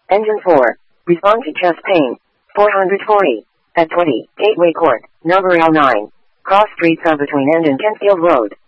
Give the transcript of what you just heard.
Engine 4. Respond to chest pain. 440. At 20. Gateway Court. Number L9. Cross Street Sub between End and Kentfield Road.